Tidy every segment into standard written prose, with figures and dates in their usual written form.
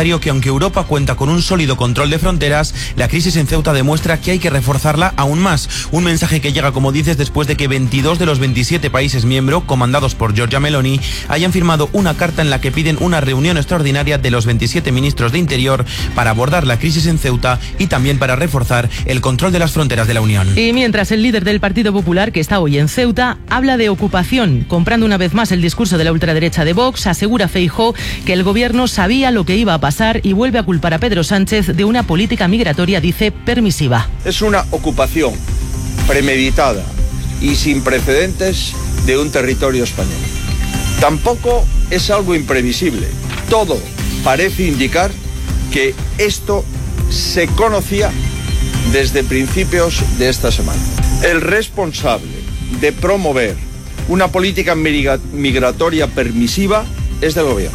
comentario que aunque Europa cuenta con un sólido control de fronteras, la crisis en Ceuta demuestra que hay que reforzarla aún más. Un mensaje que llega, como dices, después de que 22 de los 27 países miembros, comandados por Giorgia Meloni, hayan firmado una carta en la que piden una reunión extraordinaria de los 27 ministros de Interior para abordar la crisis en Ceuta y también para reforzar el control de las fronteras de la Unión. Y mientras el líder del Partido Popular, que está hoy en Ceuta, habla de ocupación, comprando una vez más el discurso de la ultraderecha de Vox, asegura Feijóo que el gobierno sabía lo que iba a pasar y vuelve a culpar a Pedro Sánchez de una política migratoria, dice, permisiva. Es una ocupación premeditada y sin precedentes de un territorio español. Tampoco es algo imprevisible. Todo parece indicar que esto se conocía desde principios de esta semana. El responsable de promover una política migratoria permisiva es del gobierno.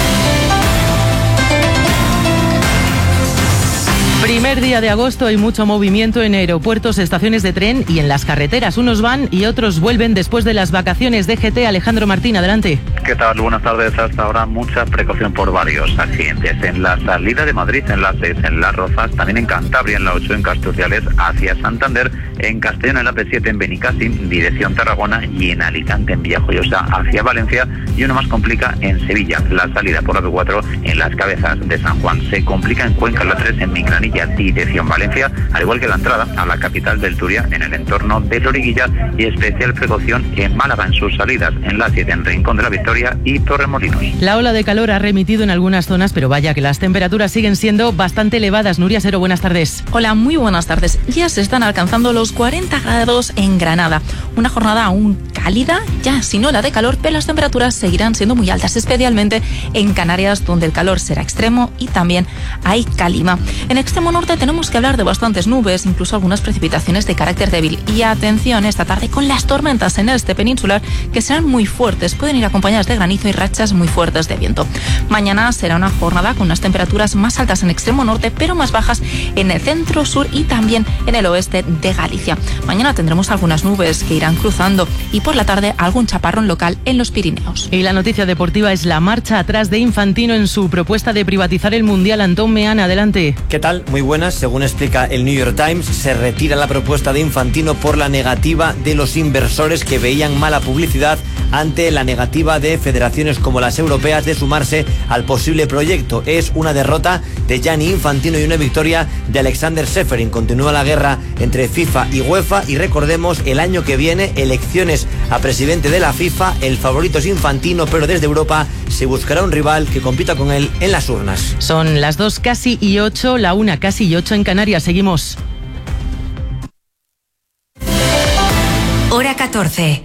Primer día de agosto, hay mucho movimiento en aeropuertos, estaciones de tren y en las carreteras. Unos van y otros vuelven después de las vacaciones. DGT, Alejandro Martín, adelante. ¿Qué tal? Buenas tardes. Hasta ahora mucha precaución por varios accidentes. En la salida de Madrid, en la 6, en Las Rozas, también en Cantabria, en la 8, en Castuciales, hacia Santander, en Castellón, en la P7, en Benicàssim, dirección Tarragona, y en Alicante, en Villajoyosa, hacia Valencia, y uno más complica en Sevilla. La salida por la P4 en Las Cabezas de San Juan. Se complica en Cuenca, en la 3, en Migranilla, dirección Valencia, al igual que la entrada a la capital del Turia, en el entorno de Loriguilla, y especial precaución en Málaga en sus salidas, en la 7, en Rincón de la Victoria y Torremolinos. La ola de calor ha remitido en algunas zonas, pero vaya que las temperaturas siguen siendo bastante elevadas. Nuria Sero, buenas tardes. Hola, muy buenas tardes. Ya se están alcanzando los 40 grados en Granada. Una jornada aún cálida, ya sin ola de calor, pero las temperaturas seguirán siendo muy altas, especialmente en Canarias, donde el calor será extremo y también hay calima. En extremo norte tenemos que hablar de bastantes nubes, incluso algunas precipitaciones de carácter débil. Y atención esta tarde con las tormentas en el este peninsular, que serán muy fuertes, pueden ir acompañadas de granizo y rachas muy fuertes de viento. Mañana será una jornada con unas temperaturas más altas en extremo norte, pero más bajas en el centro, sur y también en el oeste de Galicia. Mañana tendremos algunas nubes que irán cruzando y por la tarde algún chaparrón local en los Pirineos. Y la noticia deportiva es la marcha atrás de Infantino en su propuesta de privatizar el Mundial. Antón Meana, adelante. ¿Qué tal? Muy buenas. Según explica el New York Times, se retira la propuesta de Infantino por la negativa de los inversores, que veían mala publicidad ante la negativa de federaciones como las europeas de sumarse al posible proyecto. Es una derrota de Gianni Infantino y una victoria de Alexander Seferin. Continúa la guerra entre FIFA y UEFA y recordemos, el año que viene, elecciones a presidente de la FIFA. El favorito es Infantino, pero desde Europa se buscará un rival que compita con él en las urnas. Son las 2 casi y 8, la 1 casi y 8 en Canarias. Seguimos. Hora 14.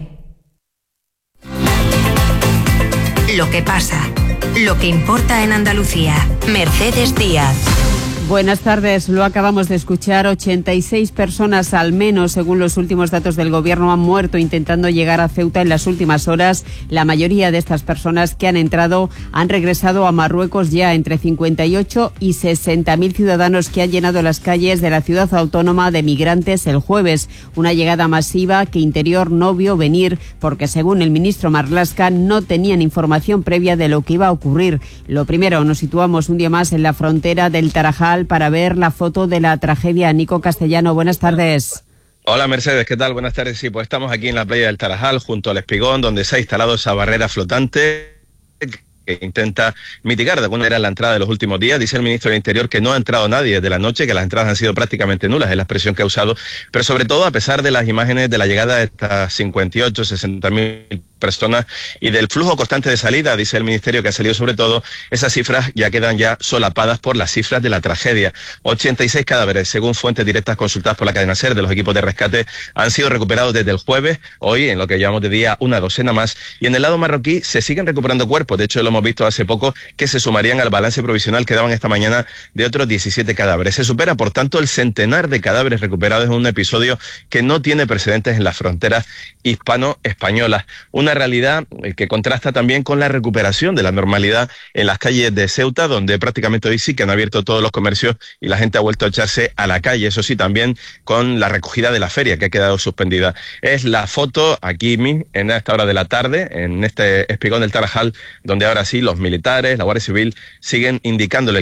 Lo que pasa, lo que importa en Andalucía. Mercedes Díaz. Buenas tardes, lo acabamos de escuchar. 86 personas al menos, según los últimos datos del gobierno, han muerto intentando llegar a Ceuta en las últimas horas. La mayoría de estas personas que han entrado han regresado a Marruecos ya. Entre 58 y 60.000 ciudadanos que han llenado las calles de la ciudad autónoma de migrantes el jueves. Una llegada masiva que Interior no vio venir porque, según el ministro Marlaska, no tenían información previa de lo que iba a ocurrir. Lo primero, nos situamos un día más en la frontera del Tarajal para ver la foto de la tragedia. Nico Castellano, buenas tardes. Hola Mercedes, ¿qué tal? Buenas tardes. Sí, pues estamos aquí en la playa del Tarajal, junto al Espigón, donde se ha instalado esa barrera flotante que intenta mitigar de alguna manera la entrada de los últimos días. Dice el ministro del Interior que no ha entrado nadie desde la noche, que las entradas han sido prácticamente nulas, es la expresión que ha usado, pero sobre todo a pesar de las imágenes de la llegada de estas 58, 60.000 personas y del flujo constante de salida, dice el ministerio que ha salido sobre todo, esas cifras ya quedan ya solapadas por las cifras de la tragedia. 86 cadáveres, según fuentes directas consultadas por la cadena SER de los equipos de rescate, han sido recuperados desde el jueves, hoy en lo que llevamos de día una docena más, y en el lado marroquí se siguen recuperando cuerpos. De hecho, lo hemos visto hace poco, que se sumarían al balance provisional que daban esta mañana de otros 17 cadáveres. Se supera, por tanto, el centenar de cadáveres recuperados en un episodio que no tiene precedentes en las fronteras hispano-españolas. Una realidad que contrasta también con la recuperación de la normalidad en las calles de Ceuta, donde prácticamente hoy sí que han abierto todos los comercios y la gente ha vuelto a echarse a la calle. Eso sí, también con la recogida de la feria, que ha quedado suspendida. Es la foto aquí en esta hora de la tarde, en este Espigón del Tarajal, donde ahora sí los militares, la Guardia Civil, siguen indicándole